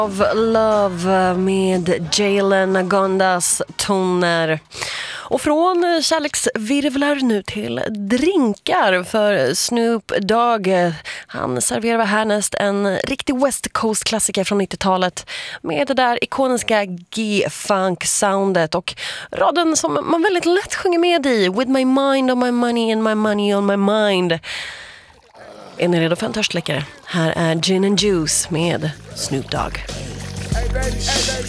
Of Love med Jalen Gondas toner. Och från kärleksvirvlar nu till drinkar för Snoop Dogg. Han serverar härnäst en riktig West Coast-klassiker från 90-talet med det där ikoniska G-funk-soundet och raden som man väldigt lätt sjunger med i. With my mind on my money and my money on my mind. Är ni redo för en törstläckare? Här är Gin and Juice med Snoop Dogg.